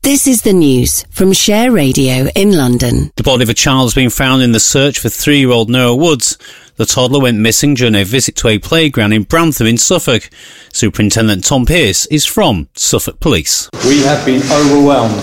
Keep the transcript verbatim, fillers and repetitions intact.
This is the news from Share Radio in London. The body of a child has been found in the search for three-year-old Noah Woods. The toddler went missing during a visit to a playground in Brantham in Suffolk. Superintendent Tom Pearce is from Suffolk Police. We have been overwhelmed